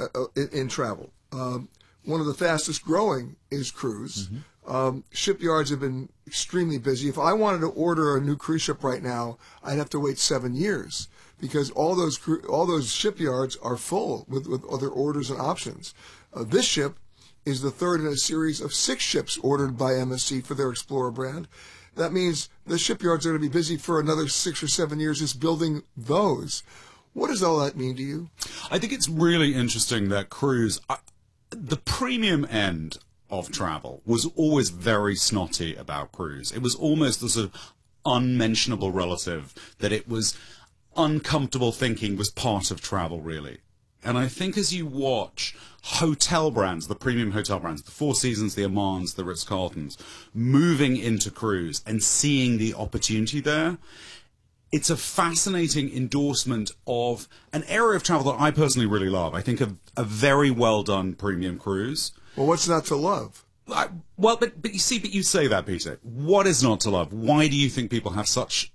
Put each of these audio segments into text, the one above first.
in travel. One of the fastest growing is cruise. Shipyards have been extremely busy. If I wanted to order a new cruise ship right now, I'd have to wait 7 years because all those shipyards are full with other orders and options. This ship is the third in a series of 6 ships ordered by MSC for their Explorer brand. That means the shipyards are going to be busy for another 6 or 7 years just building those. What does all that mean to you? I think it's really interesting that cruise, the premium end of travel was always very snotty about cruise. It was almost the sort of unmentionable relative that it was uncomfortable thinking was part of travel, really. And I think as you watch hotel brands, the premium hotel brands, the Four Seasons, the Amans, the Ritz-Carltons, moving into cruise and seeing the opportunity there, it's a fascinating endorsement of an area of travel that I personally really love. I think a very well done premium cruise. Well, what's not to love? But you say that, Peter. What is not to love? Why do you think people have such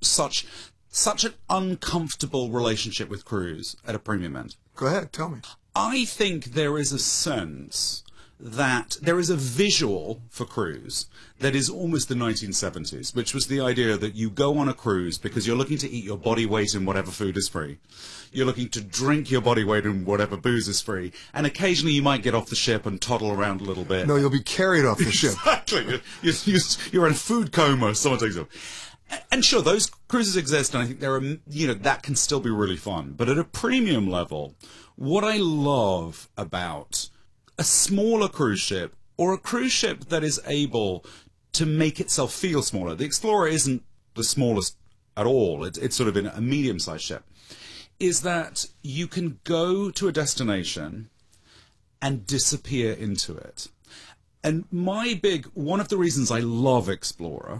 an uncomfortable relationship with cruise at a premium end? Go ahead, tell me. I think there is a sense that there is a visual for cruise that is almost the 1970s, which was the idea that you go on a cruise because you're looking to eat your body weight in whatever food is free. You're looking to drink your body weight in whatever booze is free. And occasionally you might get off the ship and toddle around a little bit. No, you'll be carried off the ship. Exactly. You're in a food coma. Someone takes you. And sure, those cruises exist, and I think there are, that can still be really fun. But at a premium level, what I love about a smaller cruise ship, or a cruise ship that is able to make itself feel smaller. The Explorer isn't the smallest at all. It's sort of in a medium-sized ship. Is that you can go to a destination and disappear into it. And one of the reasons I love Explorer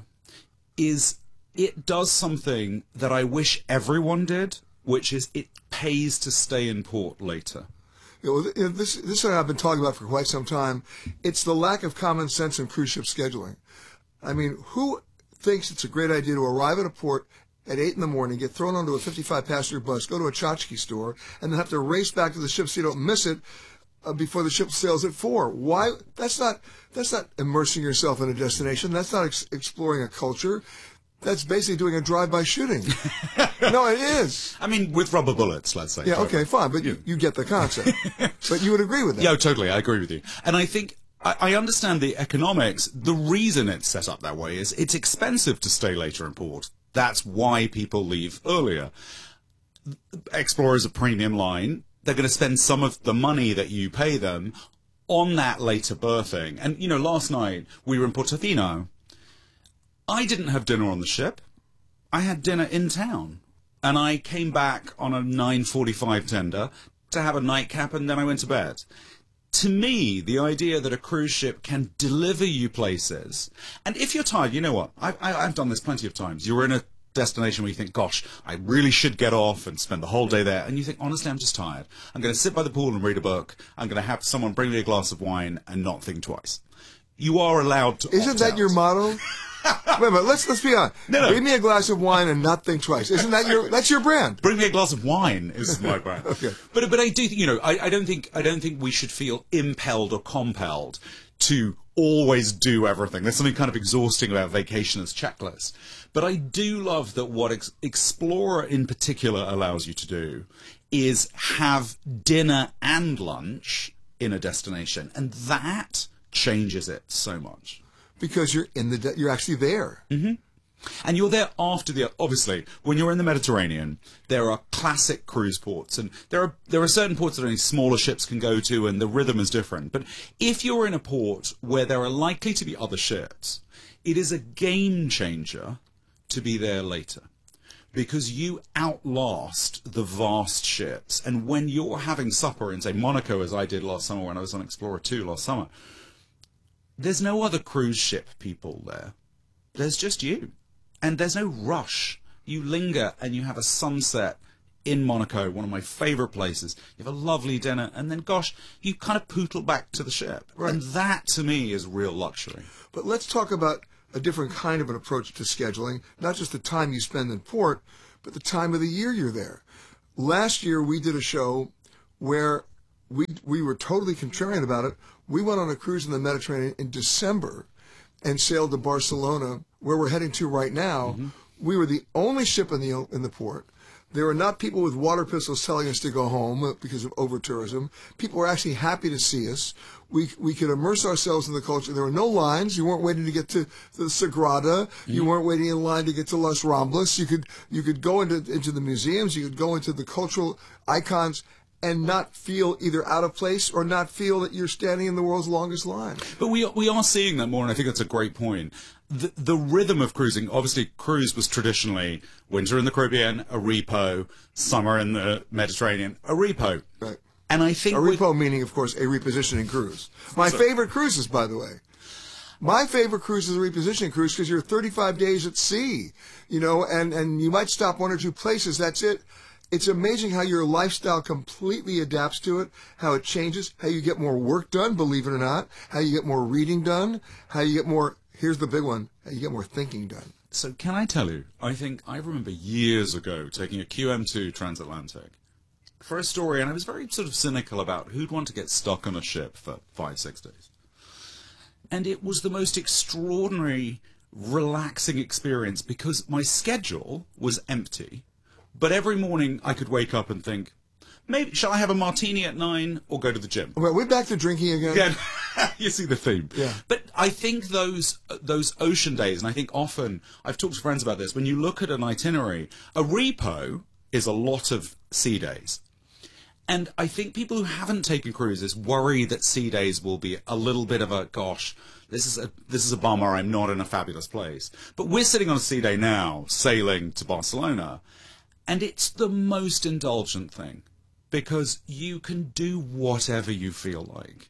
is it does something that I wish everyone did, which is it pays to stay in port later. This is what I've been talking about for quite some time. It's the lack of common sense in cruise ship scheduling. I mean, who thinks it's a great idea to arrive at a port at 8 in the morning, get thrown onto a 55-passenger bus, go to a tchotchke store, and then have to race back to the ship so you don't miss it before the ship sails at 4? Why? That's not immersing yourself in a destination. That's not exploring a culture. That's basically doing a drive-by shooting. No, it is. I mean, with rubber bullets, let's say. Yeah, okay, fine, but you get the concept. But you would agree with that. Yeah, totally, I agree with you. And I think I understand the economics. The reason it's set up that way is it's expensive to stay later in port. That's why people leave earlier. Explorer is a premium line. They're going to spend some of the money that you pay them on that later berthing. And, last night we were in Portofino. I didn't have dinner on the ship. I had dinner in town. And I came back on a 9:45 tender to have a nightcap, and then I went to bed. To me, the idea that a cruise ship can deliver you places, and if you're tired, you know what? I've done this plenty of times. You're in a destination where you think, gosh, I really should get off and spend the whole day there. And you think, honestly, I'm just tired. I'm going to sit by the pool and read a book. I'm going to have someone bring me a glass of wine and not think twice. You are allowed to Isn't that your motto? Wait a minute, let's be honest. No. Bring me a glass of wine and not think twice. Isn't that that's your brand? Bring me a glass of wine is my brand. Okay. But I do, I don't think we should feel impelled or compelled to always do everything. There's something kind of exhausting about vacation as checklist. But I do love that what Explorer in particular allows you to do is have dinner and lunch in a destination, and that changes it so much. Because you're you're actually there. Mm-hmm. And you're there after obviously, when you're in the Mediterranean, there are classic cruise ports, and there are certain ports that only smaller ships can go to, and the rhythm is different. But if you're in a port where there are likely to be other ships, it is a game changer to be there later, because you outlast the vast ships. And when you're having supper in, say, Monaco, as I did last summer when I was on Explorer 2 last summer, there's no other cruise ship people there. There's just you. And there's no rush. You linger and you have a sunset in Monaco, one of my favourite places. You have a lovely dinner, and then, gosh, you kind of pootle back to the ship. Right. And that, to me, is real luxury. But let's talk about a different kind of an approach to scheduling, not just the time you spend in port, but the time of the year you're there. Last year, we did a show where we were totally contrarian about it. We went on a cruise in the Mediterranean in December and sailed to Barcelona, where we're heading to right now. Mm-hmm. We were the only ship in the port. There were not people with water pistols telling us to go home because of over-tourism. People were actually happy to see us. We could immerse ourselves in the culture. There were no lines. You weren't waiting to get to the Sagrada. Mm-hmm. You weren't waiting in line to get to Las Ramblas. You could go into the museums. You could go into the cultural icons and not feel either out of place or not feel that you're standing in the world's longest line. But we are seeing that more, and I think that's a great point. The rhythm of cruising, obviously cruise was traditionally winter in the Caribbean, a repo, summer in the Mediterranean, a repo. Right. And I think a repo meaning, of course, a repositioning cruise. My favorite cruises, by the way. My favorite cruise is a repositioning cruise because you're 35 days at sea, and you might stop one or two places. That's it. It's amazing how your lifestyle completely adapts to it, how it changes, how you get more work done, believe it or not, how you get more reading done, how you get more, here's the big one, how you get more thinking done. So can I tell you, I remember years ago taking a QM2 transatlantic for a story, and I was very sort of cynical about who'd want to get stuck on a ship for 5-6 days. And it was the most extraordinary, relaxing experience because my schedule was empty. But every morning I could wake up and think, maybe, shall I have a martini at 9 or go to the gym? Well, we're back to drinking again. Yeah, you see the theme. Yeah. But I think those ocean days, and I think often, I've talked to friends about this, when you look at an itinerary, a repo is a lot of sea days. And I think people who haven't taken cruises worry that sea days will be a little bit of a, gosh, this is a bummer, I'm not in a fabulous place. But we're sitting on a sea day now, sailing to Barcelona. And it's the most indulgent thing because you can do whatever you feel like,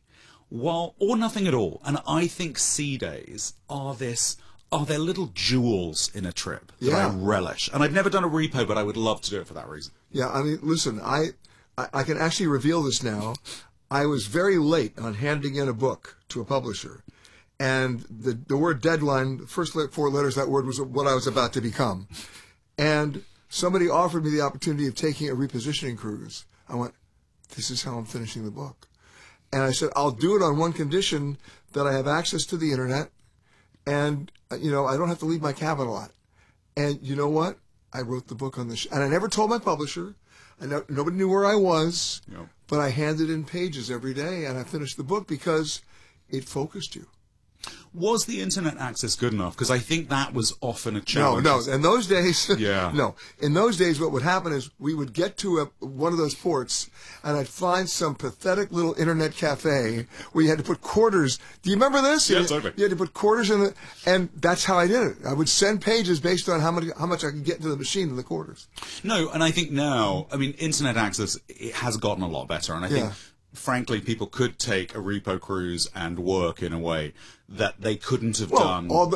or nothing at all. And I think sea days are they're little jewels in a trip that I relish. And I've never done a repo, but I would love to do it for that reason. Yeah, I mean, listen, I can actually reveal this now. I was very late on handing in a book to a publisher. And the word deadline, the first 4 letters of that word was what I was about to become. And somebody offered me the opportunity of taking a repositioning cruise. I went, this is how I'm finishing the book. And I said, I'll do it on one condition, that I have access to the internet and, I don't have to leave my cabin a lot. And you know what? I wrote the book on this. And I never told my publisher. Nobody knew where I was. Yep. But I handed in pages every day and I finished the book because it focused you. Was the internet access good enough? Because I think that was often a challenge. No. In those days, yeah. No. In those days, what would happen is we would get to one of those ports, and I'd find some pathetic little internet cafe where you had to put quarters. Do you remember this? Yeah, totally. You had to put quarters in it, and that's how I did it. I would send pages based on how much I could get into the machine in the quarters. No, and I think now, internet access, it has gotten a lot better, and I think, frankly, people could take a repo cruise and work in a way that they couldn't have done. All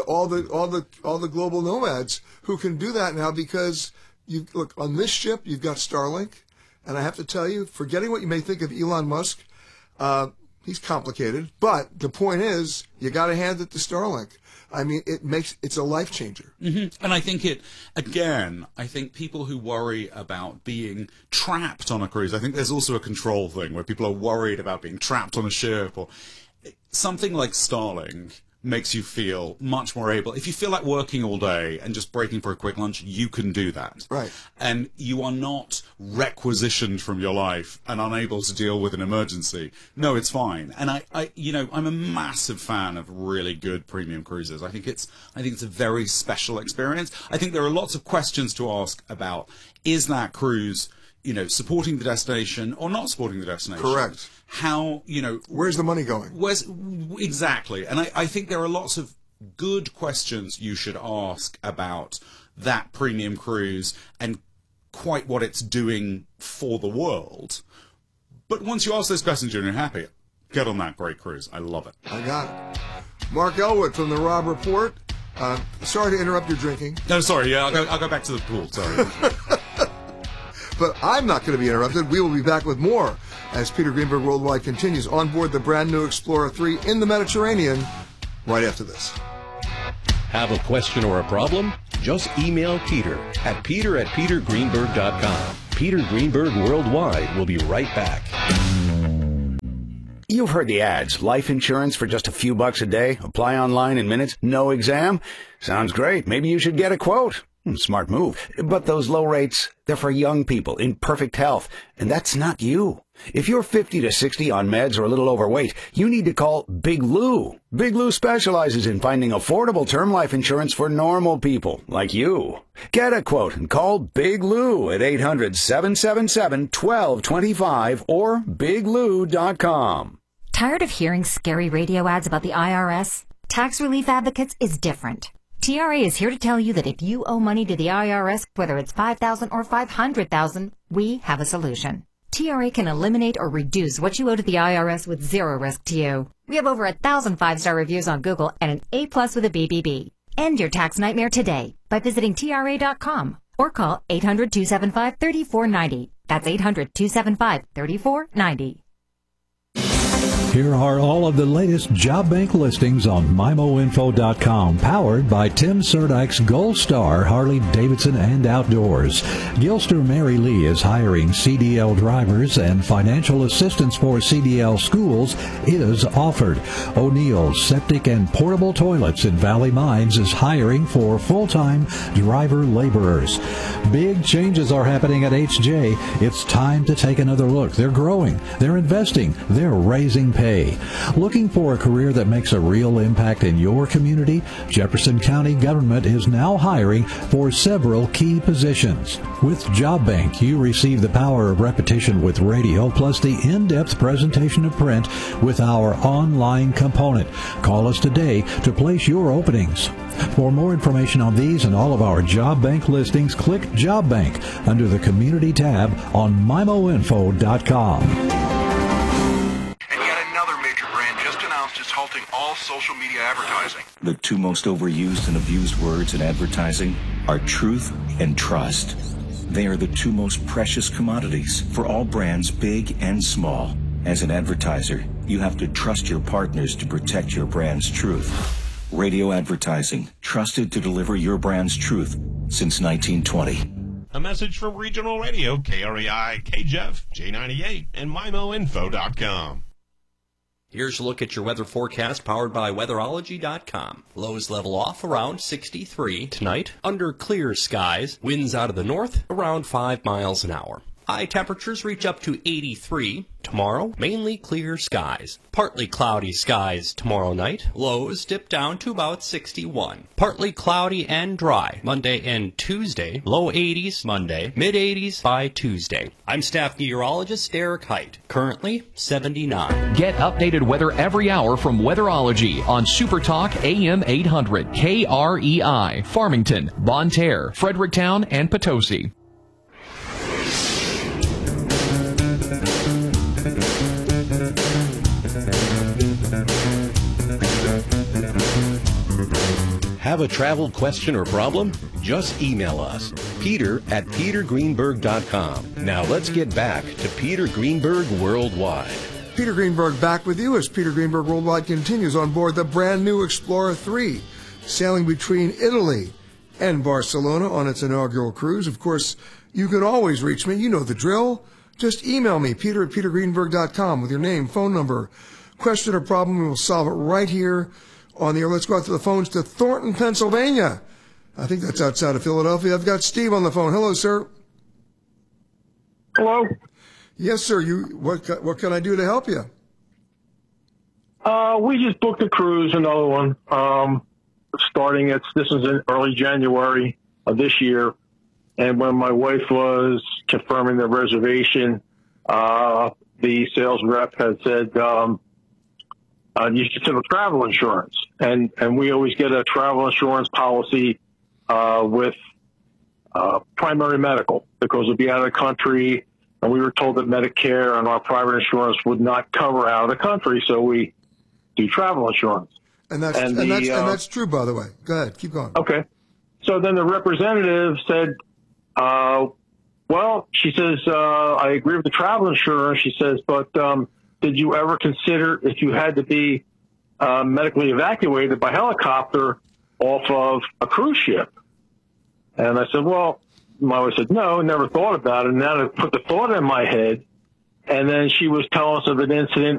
the global nomads who can do that now because look on this ship you've got Starlink, and I have to tell you, forgetting what you may think of Elon Musk, he's complicated, but the point is you got to hand it to Starlink. I mean, it's a life changer. Mm-hmm. And I think I think people who worry about being trapped on a cruise, I think there's also a control thing where people are worried about being trapped on a ship, or something like Starlink makes you feel much more able. If you feel like working all day and just breaking for a quick lunch, you can do that. Right. And you are not requisitioned from your life and unable to deal with an emergency. No, it's fine. And I'm a massive fan of really good premium cruises. I think it's a very special experience. I think there are lots of questions to ask about, is that cruise, supporting the destination or not supporting the destination? Correct. How, where's the money going? Exactly. And I think there are lots of good questions you should ask about that premium cruise and quite what it's doing for the world. But once you ask those questions and you're happy, get on that great cruise. I love it. I got it. Mark Elwood from the Robb Report. Sorry to interrupt your drinking. No, sorry. Yeah, I'll go back to the pool. Sorry. But I'm not going to be interrupted. We will be back with more as Peter Greenberg Worldwide continues on board the brand new Explorer 3 in the Mediterranean right after this. Have a question or a problem? Just email Peter at peter@petergreenberg.com. Peter Greenberg Worldwide will be right back. You've heard the ads. Life insurance for just a few bucks a day. Apply online in minutes. No exam. Sounds great. Maybe you should get a quote. Smart move. But those low rates, they're for young people in perfect health. And that's not you. If you're 50 to 60 on meds or a little overweight, you need to call Big Lou. Big Lou specializes in finding affordable term life insurance for normal people like you. Get a quote and call Big Lou at 800-777-1225 or biglou.com. Tired of hearing scary radio ads about the IRS? Tax Relief Advocates is different. TRA is here to tell you that if you owe money to the IRS, whether it's $5,000 or $500,000, we have a solution. TRA can eliminate or reduce what you owe to the IRS with zero risk to you. We have over 1,000 5-star reviews on Google and an A+ with a BBB. End your tax nightmare today by visiting TRA.com or call 800-275-3490. That's 800-275-3490. Here are all of the latest job bank listings on MIMOinfo.com, powered by Tim Serdyk's Gold Star Harley-Davidson and Outdoors. Gilster Mary Lee is hiring CDL drivers, and financial assistance for CDL schools is offered. O'Neill's Septic and Portable Toilets in Valley Mines is hiring for full-time driver laborers. Big changes are happening at HJ. It's time to take another look. They're growing, they're investing, they're raising pay. Looking for a career that makes a real impact in your community? Jefferson County government is now hiring for several key positions. With Job Bank, you receive the power of repetition with radio, plus the in-depth presentation of print with our online component. Call us today to place your openings. For more information on these and all of our Job Bank listings, click Job Bank under the Community tab on MIMOinfo.com. Halting all social media advertising. The two most overused and abused words in advertising are truth and trust. They are the two most precious commodities for all brands, big and small. As an advertiser, you have to trust your partners to protect your brand's truth. Radio advertising, trusted to deliver your brand's truth since 1920. A message from Regional Radio, KREI, KJEF, J98, and MIMOinfo.com. Here's a look at your weather forecast powered by weatherology.com. Lows level off around 63 tonight. Under clear skies, winds out of the north around 5 miles an hour. High temperatures reach up to 83. Tomorrow, mainly clear skies. Partly cloudy skies tomorrow night. Lows dip down to about 61. Partly cloudy and dry Monday and Tuesday. Low 80s Monday, mid 80s by Tuesday. I'm staff meteorologist Derek Height. Currently 79. Get updated weather every hour from Weatherology on Super Talk AM 800 KREI, Farmington, Bonne Terre, Fredericktown, and Potosi. Have a travel question or problem? Just email us, peter@petergreenberg.com. Now let's get back to Peter Greenberg Worldwide. Peter Greenberg back with you as Peter Greenberg Worldwide continues on board the brand new Explorer 3, sailing between Italy and Barcelona on its inaugural cruise. Of course, you can always reach me. You know the drill. Just email me, peter@petergreenberg.com, with your name, phone number, question or problem. We will solve it right here on the air. Let's go out to the phones to Thornton, Pennsylvania. I think that's outside of Philadelphia. I've got Steve on the phone. Hello, sir. Hello. Yes, sir. What can I do to help you? We just booked a cruise, another one. This is in early January of this year. And when my wife was confirming the reservation, the sales rep had said, you should have travel insurance. And we always get a travel insurance policy with primary medical, because we'll be out of the country, and we were told that Medicare and our private insurance would not cover out of the country, so we do travel insurance. And that's true, by the way. Go ahead, keep going. Okay. So then the representative said, well, she says, I agree with the travel insurance. She says, but did you ever consider if you had to be medically evacuated by helicopter off of a cruise ship? And I said, well, my wife said, no, never thought about it. And then it put the thought in my head. And then she was telling us of an incident